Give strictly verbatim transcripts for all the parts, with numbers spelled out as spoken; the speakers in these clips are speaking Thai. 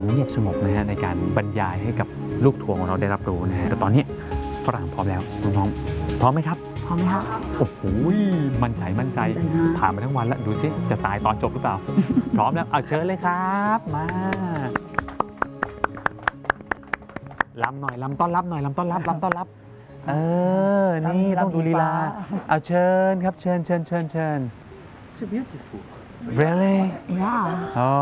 เงียบสงบนะฮะในการบรรยายให้กับลูกทัวร์ของเราได้รับรู้นะฮะแต่ตอนนี้ฝรั่งพร้อมแล้วน้องๆพร้อมไหมครับพร้อมไหมครับโอ้โหมั่นใจมั่นใจผ่านมาทั้งวันแล้วดูสิจะตายตอนจบหรือเปล่า พร้อมแล้วเอาเชิญเลยครับมาลำหน่อยลำต้อนรับหน่อยลำต้อนรับลำต้อนรับเออนี่ต้องดูลีลาเอาเชิญครับเชิญเชิญเชิญเชิญ So beautiful really yeah อ๋อ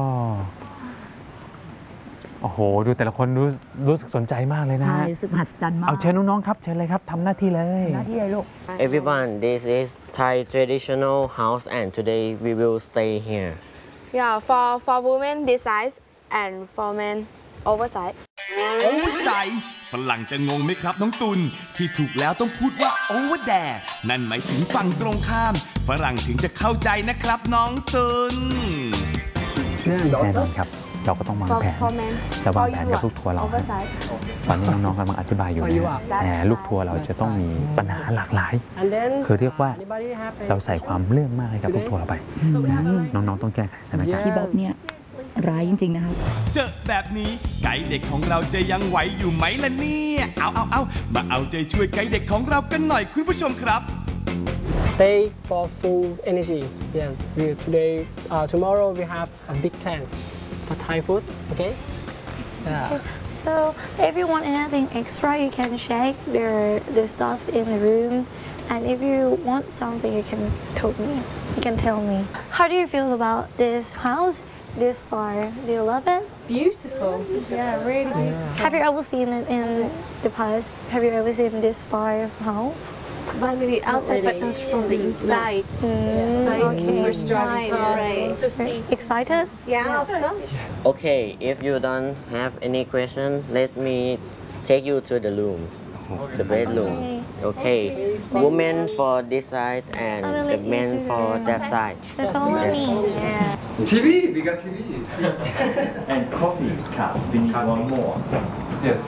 โอ้โหดูแต่ละคนรู้รู้สึกสนใจมากเลยนะใช่รู้สึกมหัศจรรย์มากเอาเชิญน้องๆครับเชิญเลยครับทำหน้าที่เลยหน้าที่เลยลูก Everyone, this is Thai traditional house and today we will stay here. Yeah, for for women this size and for men oversize. Oversize ฝรั่งจะงงไหมครับน้องตุลที่ถูกแล้วต้องพูดว่า over there นั่นหมายถึงฝั่งตรงข้ามฝรั่งถึงจะเข้าใจนะครับน้องตุลแน่นอนครับเราก็ต้องวางแผนจะวางแผนกับลูกทัวร์เราตอนนี้น้องๆกำลังอธิบายอยู่นะแต่ลูกทัวร์เราจะต้องมีปัญหาหลากหลายคือเรียกว่าเราใส่ความเรื่องมากให้กับลูกทัวร์เราไปน้องๆต้องแก้ไขสถานการณ์พี่บ๊อบเนี่ยร้ายจริงๆนะครับเจอแบบนี้ไกด์เด็กของเราจะยังไหวอยู่ไหมล่ะเนี่ยเอาเอาเอามาเอาใจช่วยไกด์เด็กของเรากันหน่อยคุณผู้ชมครับ Stay for full energy. Yeah. We, today, uh, tomorrow we have a big plans for Thai food. Okay. Yeah. So if you want anything extra, you can check the the stuff in the room, and if you want something, you can tell me. You can tell me. How do you feel about this house, this star? Do you love it? Beautiful. Yeah, really beautiful. Have you ever seen it in the past? Have you ever seen this star's house? But maybe outside, but not from the inside. Mm, so it's the okay. first time, right? To see. Excited? Yeah, of course. Okay, if you don't have any question, let me take you to the room, the bedroom. Okay, women for this side and the men for that side. So follow me. Yeah. T V, we got T V. And coffee cup, we need one more. Yes.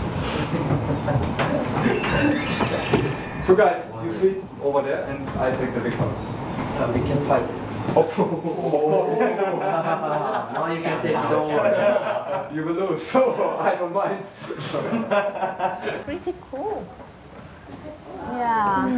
So guys, you sit over there and I take the big one. Uh, we can fight. Oh. No, you can take it, don't worry. You will lose, so I don't mind. Pretty cool. Yeah.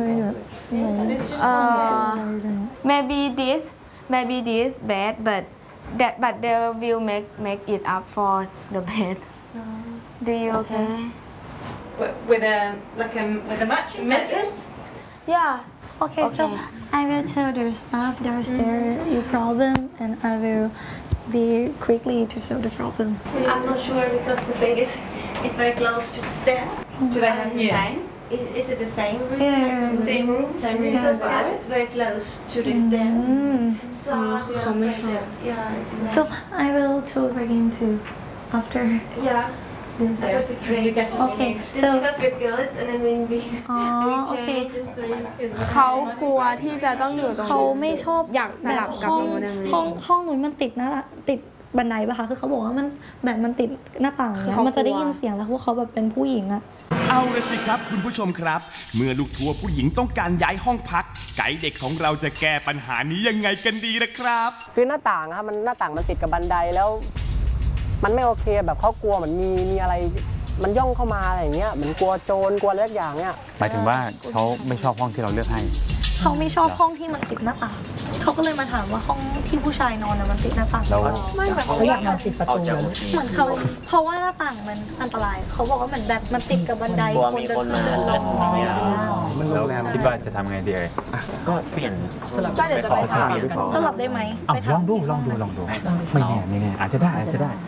Uh, maybe this, maybe this bed, but that but they will make make it up for the bed. Do you okay? With a like a like a mattress. Mattress? Yeah. Okay, okay, so I will tell the staff downstairs mm-hmm. your problem, and I will be quickly to solve the problem. I'm not sure because the thing is, it's very close to the stairs. Do they have the yeah. same? Is, is it the same room? Yeah, like same room. Same room. Because for us, it's very close to the stairs. Mm-hmm. So oh, yeah, yeah it's so I will talk again too after. Yeah. This. That would be great. Okay, just so because we're girls and then when we we change, so เขากลัวที่จะต้องอยู่ตรงเขาไม่ชอบอยากสลับกับห้องโรงแรมห้องห้องนู้นมันติดหน้าติดบันไดปะคะคือเขาบอกว่ามันแบบมันติดหน้าต่างเนี่ยมันจะได้ยินเสียงแล้วพวกเขาแบบเป็นผู้หญิงอะเอาละสิครับคุณผู้ชมครับเมื่อลูกทัวร์ผู้หญิงต้องการย้ายห้องพักไกด์เด็กของเราจะแก้ปัญหานี้ยังไงกันดีนะครับคือหน้าต่างครับมันหน้าต่างมันติดกับบันไดแล้วมันไม่โอเคแบบเขากลัวเหมือนมีมีอะไรมันย่องเข้ามาอะไรอย่างเงี้ยเหมือนกลัวโจรกลัวอะไรอย่างเงี้ยหมายถึงว่าเขาไม่ชอบห้องที่เราเลือกให้เขาไม่ชอบห้องที่มันติดหน้าต่างเขาก็เลยมาถามว่าห้องที่ผู้ชายนอนนะมันติดหน้าต่างแล้วไม่แบบเขาอยากนอนติดประตูเหมือนเขาเพราะว่าหน้าต่างมันอันตรายเขาบอกว่าเหมือนแบบมันติดกับบันไดคนเดินมาเดินลงแล้วคิดว่าจะทำไงดีเอ่ยก็เปลี่ยนสลับก็เดี๋ยวจะไปทำสลับได้ไหมลองดูลองดูลองดูไม่แน่ไม่แน่อาจจะได้อาจจะได้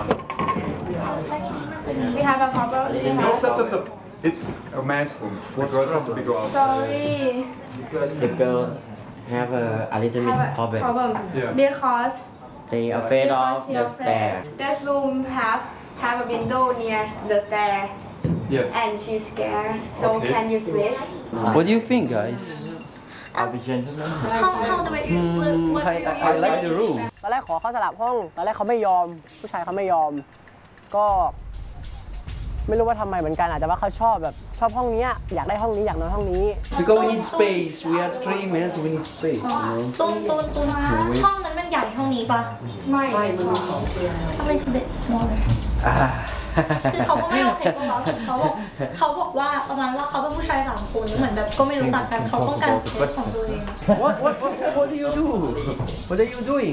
We have a problem. No, stop, stop, stop. It's a man's room. The girls have to be go out. Sorry. The girls have a, a little bit problem. Problem. Yeah. Because they afraid of the stair. This room have have a window near the stair. Yes. And she's scared. So Okay. can you switch? What do you think, guys? I'll be gentleman. How how do I Hmm, I, I, I like the room. ตอนแรกขอเขาสลับห้องตอนแรกเขาไม่ยอมผู้ชายเขาไม่ยอมก็ไม่รู้ว่าทำไมเหมือนกันอาจจะว่าเขาชอบแบบชอบห้องนี้อยากได้ห้องนี้อยากนอนห้องนี้ Because we need space. We are three men, so we need space. ตูนตูนตูนห้องนั้นมันใหญ่ห้องนี้ปะไม่ไม่มันมีสองเตียง It's a bit smaller คือเขาก็ไม่โอเคกับเราเขาบอกเขาบอกว่าประมาณว่าเขาเป็นผู้ชายสามคนเหมือนแบบก็ไม่รู้จักกันเขาต้องการสเปซของตัวเอง What what what what do you do? What are you doing?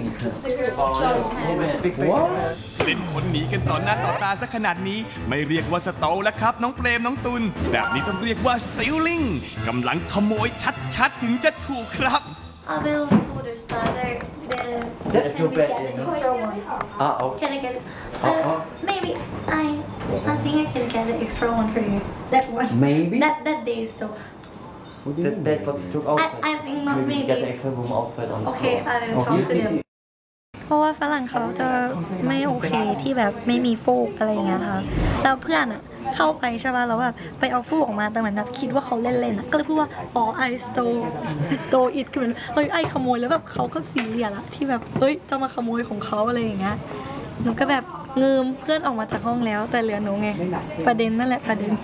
What? เล่นคนหนีกันต่อหน้าต่อตาซะขนาดนี้ไม่เรียกว่าสโตแล้วครับน้องเปรมน้องตุลแบบนี้ต้องเรียกว่าสติลลิงกำลังขโมยชัดๆถึงจะถูกครับ I will told her father that That's can your we bed, get you an know? extra one? Ah, okay. Can I get it? Uh, Uh, uh. maybe I I think I can get the extra one for you. That one. Maybe? That that day still. What do you mean? That what you took outside. I I think not Maybe maybe. get the extra room outside on the Okay, floor. I will talk to them. เพราะว่าฝรั่งเขาจะไม่โอเคที่แบบไม่มีฟูกอะไรอย่างเงี้ยค่ะแล้วเพื่อนอ่ะเข้าไปใช่ป่ะแล้วแบบไปเอาฟูกออกมาแต่เหมือนแบบคิดว่าเขาเล่นๆอ่ะก็เลยพูดว่าอ๋อ I stole I stole it คือเหมือนเฮ้ยไอขโมยแล้วแบบเขาก็ซีเรียสละที่แบบเฮ้ยจะมาขโมยของเขาอะไรอย่างเงี้ยหนูก็แบบเงิมเพื่อนออกมาจากห้องแล้วแต่เหลือหนูไงประเด็นนั่นแหละประเด็น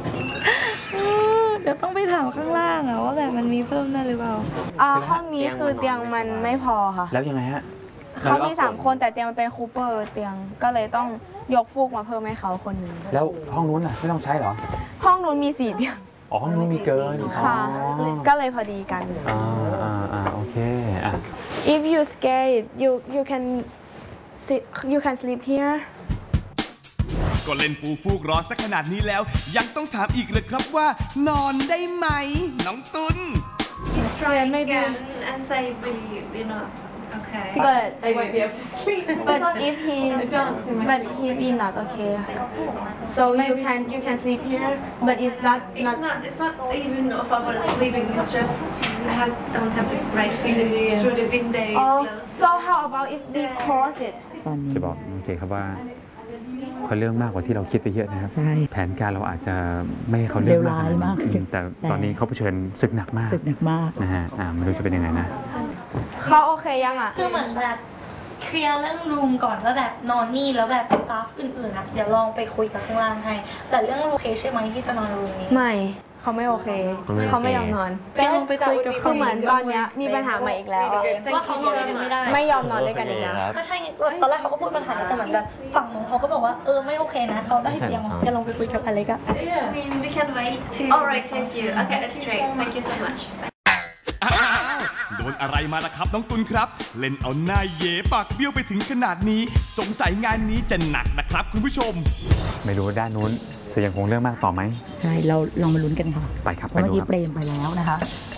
เดี๋ยวต้องไปถามข้างล่างอ่ะว่าแบบมันมีเพิ่มได้หรือเปล่าอ่าห้องนี้คือเตียงมันไม่พอค่ะแล้วยังไงฮะเขามีสามคนแต่เตียงมันเป็นคูเปอร์เตียงก็เลยต้องยกฟูกมาเพิ่มให้เขาคนหนึ่งแล้วห้องนู้นล่ะไม่ต้องใช้เหรอห้องนู้นมีสี่เตียงอ๋อห้องนู้นมีเกินค่ะก็เลยพอดีกันอ่าอ่าอ่าโอเคอ่ะ If you scared you you can sit you can sleep here ก็เล่นปูฟูกรอสักขนาดนี้แล้วยังต้องถามอีกเลยครับว่านอนได้ไหมน้องตุล Try again and say we we're not okay. But I won't be able to sleep. But if he but if he not okay, so you can you can sleep here, but it's not It's not. not, it's not even if I want to sleeping, it's just I don't have a great feeling through the window. It's Oh, closed. so how about if we close it? จะบอกน้องเจครับว่าเขาเรื่องมากกว่าที่เราคิดไปเยอะนะครับแผนการเราอาจจะไม่ให้เขาเรื่องมากมากแต่ตอนนี้เขาเผชิญศึกหนักมากศึกหนักมากนะฮะอ่าไม่รู้จะเป็นยังไงนะเขาโอเคยังอ่ะคือเหมือนแบบเคลียร์เรื่องรูมก่อนว่าแบบนอนนี่แล้วแบบสตาฟอื่นๆอ่ะเดี๋ยวลองไปคุยกับข้างล่างให้แต่เรื่องโลเคชั่นไหมที่จะนอนรูมนี้ไม่เขาไม่โอเคเขาไม่ยอมนอนลองไปคุยกับคือเหมือนตอนนี้มีปัญหาใหม่อีกแล้วว่าเขานอนด้วยกันไม่ได้ไม่ยอมนอนด้วยกันอีกแล้วก็ใช่ตอนแรกเขาก็พูดปัญหาแต่เหมือนแบบฝั่งนู้นเขาก็บอกว่าเออไม่โอเคนะเขาได้เตียงเดี๋ยวลองไปคุยกับอเล็กอะ I mean, we can wait. Alright, thank you. Okay, that's great. Thank you so much. โดนอะไรมาล่ะครับน้องตุลครับเล่นเอาหน้าเย่ปากเบี้ยวไปถึงขนาดนี้สงสัยงานนี้จะหนักนะครับคุณผู้ชมไม่รู้ด้านนู้นจะยังคงเรื่องมากต่อไหมใช่เราลองมาลุ้นกันค่ะไปครับเมื่อกี้เปรมไปแล้วนะคะ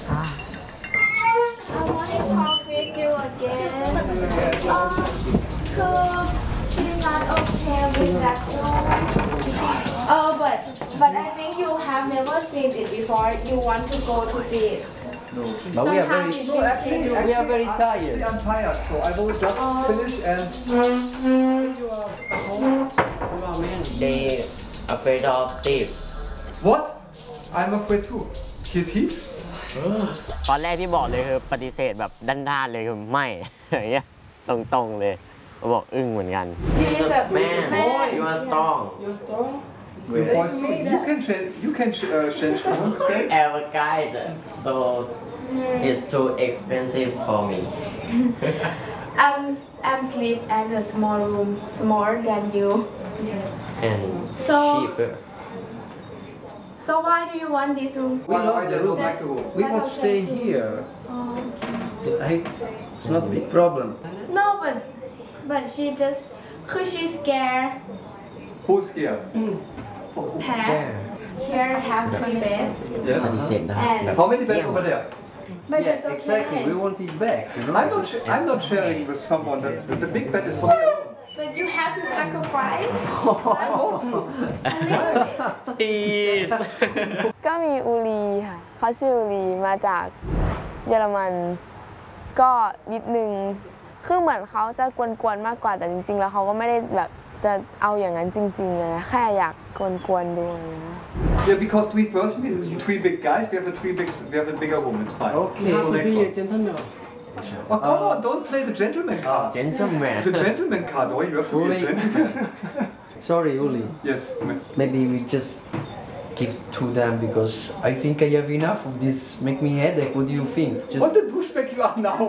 I want to talk with you again. Um, so she's not okay with that one. Oh, but but I think you have never seen it before. You want to go to see it. No, but we are very No, actually, you, we are very tired. I'm tired, so I will just Oh. finish and you are They afraid of thieves. What? I'm afraid too. Kill thieves? ตอนแรกที่บอกเลยคือปฏิเสธแบบด้านๆเลยคือไม่อย่างเงี้ยตรงๆเลยเขาบอกอึ้งเหมือนกัน Man you are strong You're strong? The voice too. You can change. You can ch- uh, change the room. Okay? Our guide so it's too expensive for me I'm I'm sleep at a small room, smaller than you. and So- cheaper So why do you want this room? We Why- why love do the you room. like the room? We want to stay here. Oh, I, it's not a big problem. no, but but she just, cause she's scared. Who's here? Pat here have three beds. ป Yes. ฏิเสธได้ And แบบ How many beds over there? but Yeah, it's okay. exactly. We want it back. You know. I'm not. Sh- I'm not sharing with someone. That's, the, the big bed is for me. But you have to sacrifice I won't. a little bit. Please ก็มีอูรีค่ะเขาชื่ออูรีมาจากเยอรมันก็นิดนึงคือเหมือนเขาจะกวนๆมากกว่าแต่จริงๆแล้วเขาก็ไม่ได้แบบจะเอาอย่างนั้นจริงๆเลยแค่อยากกวนๆดูนะ Yeah, because three person, three big guys. We have a three big. We have a bigger room. It's fine. Okay. So next one. gentleman. Oh come on! Don't play the gentleman card. Gentleman The gentleman card. Oh, you have to be a gentleman. Sorry, Uli. Yes. Maybe we just give to them because I think I have enough of this. Make me headache. What do you think? Just What the douchebag you are now?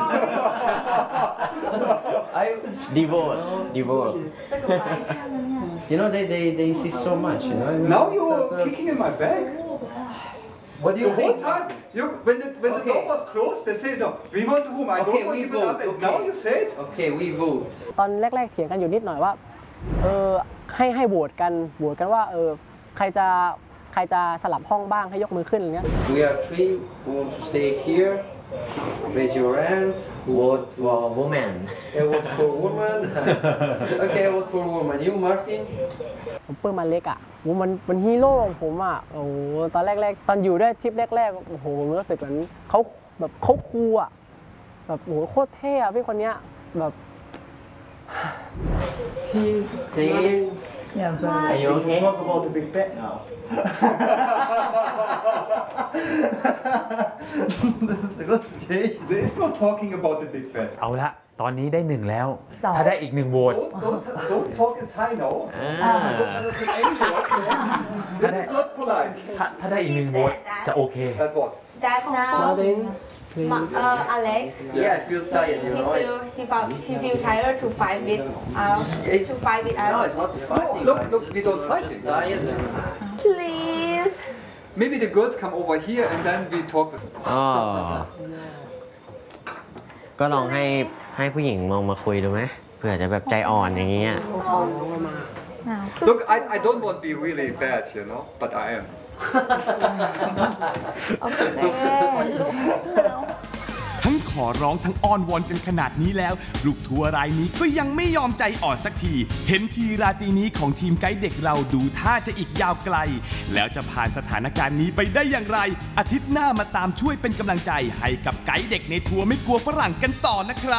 I Devote, devote. You know they, they, they insist so much. You know. I mean, Now it's you're not, uh, kicking in my bag. What do you The whole think? time, you, when the, when Okay. the door was closed, they say no. We want the room. I Okay, don't want we to give it up. vote, And okay. now you say it. Okay, we vote. ตอนแรกๆเถียงกันอยู่นิดหน่อยว่าเออให้ให้โหวตกันโหวตกันว่าเออใครจะใครจะสลับห้องบ้างให้ยกมือขึ้นอะไรเงี้ย We are three who want to stay here. Raise your hand. Vote for woman. I vote for woman. Okay, I vote for woman. You, Martin? ผมเปิ้ลมันเล็กอ่ะโหมันมันฮีโร่ของผมอ่ะโอ้โหตอนแรกๆ ตอนอยู่ได้ทริปแรกๆโอ้โหผมรู้สึกเหมือนเขาแบบเขาคูลอ่ะแบบโอ้โหโคตรเท่อะพี่คนเนี้ยแบบ Please, please. Yeah, Are you okay? Talk about the big bet now. What situation? There is no talking about the big bed. เอาละตอนนี้ได้หนึ่งแล้ว ถ้าได้อีกหนึ่งโหวต Don't, don't, don't talk in Thai now. Ah. I don't understand any word. This is not polite. ถ้าถ้าได้อีกหนึ่งโหวตจะโอเค That what? That now Martin Ma- uh, Alex Yeah, I feel tired. You he know. feel he felt he feel tired to fight with uh, to fight with No, us it's not fighting. look, I'm look, just, we don't uh, fight just it. tired. please Maybe the girls come over here and then we talk. อ๋อก็ลองให้ให้ผู้หญิงลองมาคุยดูไหมเผื่อจะแบบใจอ่อนอย่างเงี้ย Look, I, I don't want to be really bad, you know, but I am. ทั้งขอร้องทั้งอ้อนวอนกันขนาดนี้แล้ว ลูกทัวร์รายนี้ก็ยังไม่ยอมใจอ่อนสักที เห็นทีราตรีนี้ของทีมไกด์เด็กเราดูท่าจะอีกยาวไกล แล้วจะผ่านสถานการณ์นี้ไปได้อย่างไร อาทิตย์หน้ามาตามช่วยเป็นกำลังใจให้กับไกด์เด็กในทัวร์ไม่กลัวฝรั่งกันต่อนะครับ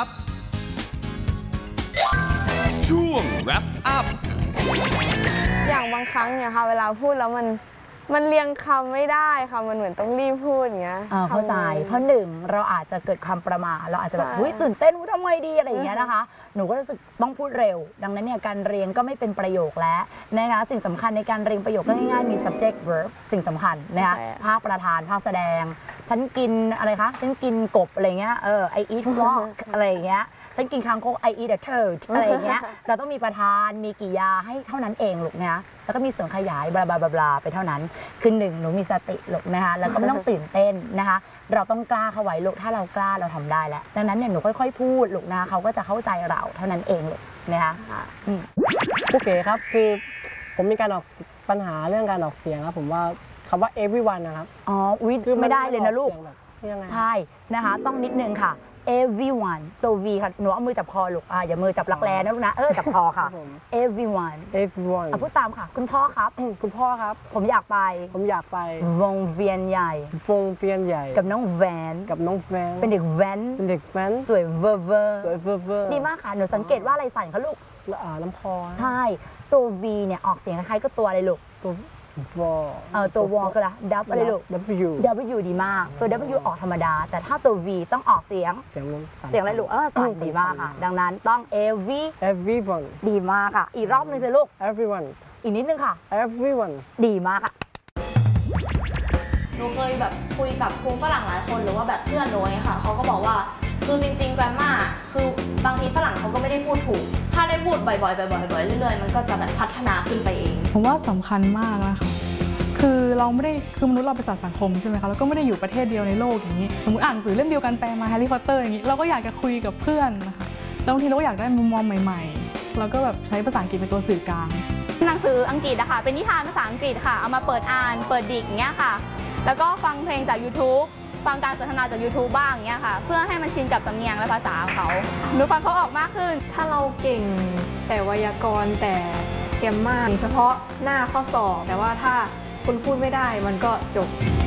ช่วง wrap up อย่างบางครั้งเนี่ยค่ะเวลาพูดแล้วมันมันเรียงคำไม่ได้ค่ะมันเหมือนต้องรีบพูดอย่างเงี้ยอ่าเข้าใจเพราะหนึ่งเราอาจจะเกิดความประมาทเราอาจจะแบบใช่อุ้ยตื่นเต้นทำไงดีอะไรอย่างเงี้ยนะคะหนูก็รู้สึกต้องพูดเร็ว ดังนั้นเนี่ยการเรียงก็ไม่เป็นประโยคแล้วนะคะสิ่งสำคัญในการเรียงประโยคก็ง่ายๆมี subject verb สิ่งสำคัญนะคะภาคประธานภาคแสดงฉันกินอะไรคะฉันกินกบอะไรเงี้ยเออ I eat frog อะไรอย่างเงี้ยฉันกินคางคก I eat a turd อะไรอย่างเงี้ยเราต้องมีประธานมีกิริยาให้เท่านั้นเองลูกนะแล้วก็มีส่วนขยายบลาบลาบลาไปเท่านั้นคือหนึ่งหนูมีสติลูกนะคะแล้วก็ไม่ต้องตื่นเต้นนะคะเราต้องกล้าเข้าไว้ลูกถ้าเรากล้าเราทำได้แล้วดังนั้นเนี่ยหนูค่อยๆพูดลูกนะเขาก็จะเข้าใจเราเท่านั้นเองลูกนะคะอืมโอเคครับคือผมมีการออกปัญหาเรื่องการออกเสียงครับผมว่าคำว่า everyone นะครับอ๋ออุ๊ยไม่ได้เลยนะลูกยังไงใช่นะคะต้องนิดนึงค่ะ everyone ตัว V ค่ะหนูเอามือจับคอลูกอ่าอย่ามือจับรักแร้นะลูกนะเออจับคอค่ะ everyone everyone อ่ะพูดตามค่ะคุณพ่อครับคุณพ่อครับผมอยากไปผมอยากไปวงเวียนใหญ่วงเวียนใหญ่กับน้องแวนกับน้องแวนเป็นเด็กแว้นเป็นเด็กแว้นสวยเวอร์เวอร์สวยเวอร์เวอร์ดีมากค่ะหนูสังเกตว่าอะไรสั่นคะลูกอ่าน้ำพอใช่ตัว V เนี่ยออกเสียงคล้ายๆก็ตัวอะไรลูกตัววอเออตัววอคืออะไร W อะไรลูก W W ดีมากตัว W ออกธรรมดา แต่ถ้าตัว V ต้องออกเสียงเสียงลมสั่นเสียงอะไรลูกเออสั่นดีมากค่ะ ดังนั้นต้อง every everyone ดีมากค่ะ อีกรอบหนึงสิลูก everyone อีกนิดนึงค่ะ everyone ดีมากค่ะหนูเคยแบบคุยกับครูฝรั่งหลายคนหรือว่าแบบเพื่อนหนูไงค่ะเขาก็บอกว่าคือจริงๆแกรมมาคือบางทีฝรั่งเขาก็ไม่ได้พูดถูก ถ้าได้พูดบ่อยๆบ่อยๆบ่อยๆเรื่อยๆมันก็จะแบบพัฒนาขึ้นไปเองผมว่าสำคัญมากนะคะคือเราไม่ได้คือมนุษย์เราเป็นสัตว์สังคมใช่ไหมคะแล้วก็ไม่ได้อยู่ประเทศเดียวในโลกอย่างนี้สมมติอ่านหนังสือเล่มเดียวกันแปลมาแฮร์รี่พอตเตอร์อย่างนี้เราก็อยากจะคุยกับเพื่อนนะคะแล้วบางทีเราก็อยากได้มุมมองใหม่ๆเราก็แบบใช้ภาษาอังกฤษเป็นตัวสื่อกลางหนังสืออังกฤษอะค่ะเป็นนิทานภาษาอังกฤษค่ะเอามาเปิดอ่านเปิดดิกอย่างเงี้ยค่ะแล้วก็ฟังเพลงจาก YouTube ฟังการสนทนาจาก YouTube บ้างอย่างเงี้ยค่ะเพื่อให้มันชินกับสำเนียงและภาษาของเขาหนูฟังเขาออกมากขึ้นถ้าเราเก่งแต่ไวยากรณ์แต่แกรมมาเฉพาะหน้าข้อสอบแต่ว่าถ้าคุณพูดไม่ได้มันก็จบ